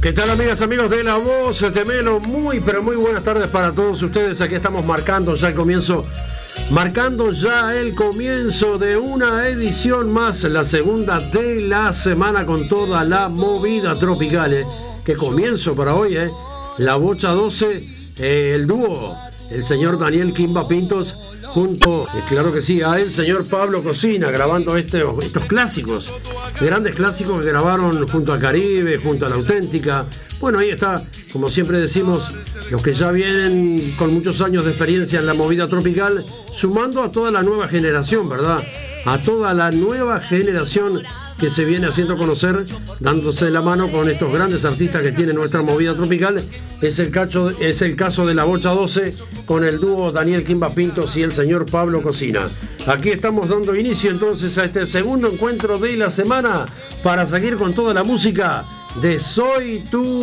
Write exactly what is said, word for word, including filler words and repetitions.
¿Qué tal, amigas, amigos de La Voz de Melo? Muy, pero muy buenas tardes para todos ustedes. Aquí estamos marcando ya el comienzo, marcando ya el comienzo de una edición más, la segunda de la semana con toda la movida tropical. ¿eh? Qué comienzo para hoy, ¿eh? La Bocha doce, eh, el dúo, el señor Daniel Kimba Pintos, junto, eh, claro que sí, a el señor Pablo Cocina, grabando este, estos clásicos, grandes clásicos que grabaron junto a Caribe, junto a La Auténtica. Bueno, ahí está, como siempre decimos, los que ya vienen con muchos años de experiencia en la movida tropical, sumando a toda la nueva generación, ¿verdad? A toda la nueva generación que se viene haciendo conocer, dándose la mano con estos grandes artistas que tiene nuestra movida tropical. Es el, cacho, es el caso de La Bocha doce con el dúo Daniel Kimba Pintos y el señor Pablo Cocina. Aquí estamos dando inicio entonces a este segundo encuentro de la semana para seguir con toda la música de Soy Tu